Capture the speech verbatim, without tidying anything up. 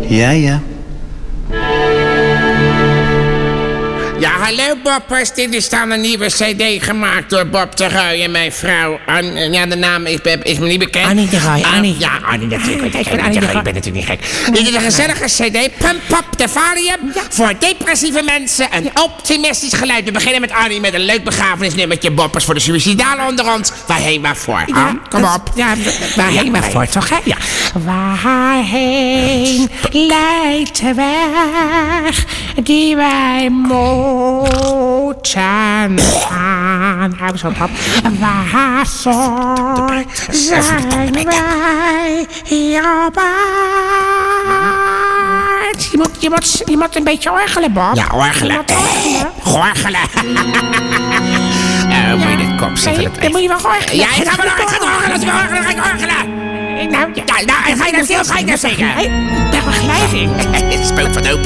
Ja, ja. Ja, hallo Boppers. Dit is dan een nieuwe cd gemaakt door Bob de Roy en mijn vrouw. An, ja, de naam is, is me niet bekend. Annie de Roy, An- Annie. Ja, Annie natuurlijk. Ik ben Annie de Roy. Ik ben natuurlijk niet gek. Dit is een gezellige cd. Pump Pop de Valium. Voor depressieve mensen. Een optimistisch geluid. We beginnen met Annie met een leuk begrafenisnummertje. Boppers voor de suïcidalen onder ons. Waarheen waarvoor? Ja, Han, kom dat- op. Ja, waarheen maar voor, toch? Hè? Ja. Waarheen leidt de weg die wij moeten gaan? Hou zo, pap. Waarvoor zijn wij hier op aarde? Je moet, je, moet, je moet een beetje orgelen, Bob. Ja, orgelen. Je moet orgelen. Gorgelen. Oh, moet je de kop zitten. Dan moet je wel orgelen. Ja, ik ga maar door. Ik ga door orgelen. Als ik orgelen, dan ga ik orgelen. Nou, ja, Ja, nou, ga je nou stil? Ga je nou zeggen? Ter begeleiding. Het spook van de